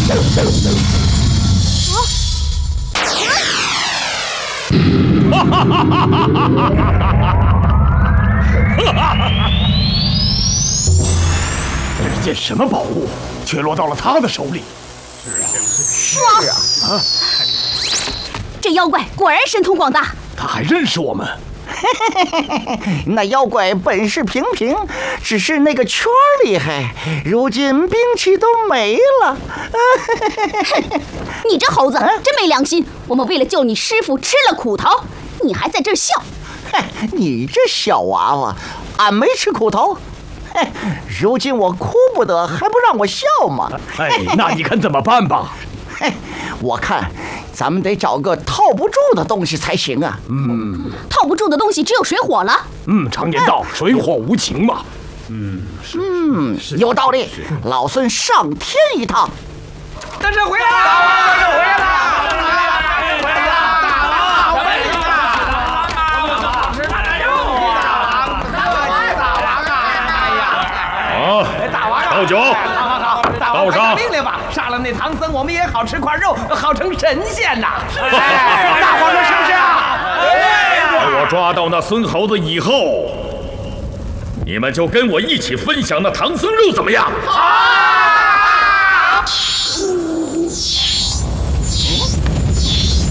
这是件什么宝物，却落到了他的手里？ 父王，这妖怪果然神通广大。 他还认识我们？ 那妖怪本事平平，只是那个圈厉害，如今兵器都没了。 你这猴子真没良心！我们为了救你师傅吃了苦头，你还在这儿笑？ 你这小娃娃，俺没吃苦头。如今我哭不得，还不让我笑吗？ 那你看怎么办吧？ 我看咱们得找个套不住的东西才行啊。 套不住的东西只有水火了。 常言道，水火无情嘛。 有道理。老孙上天一趟。 大圣回来了！大圣回来了！回来了！ 倒酒，倒上！ 命令吧，杀了那唐僧，我们也好吃块肉，好成神仙呐！大皇上是不是啊？ 等我抓到那孙猴子以后，你们就跟我一起分享那唐僧肉，怎么样？好！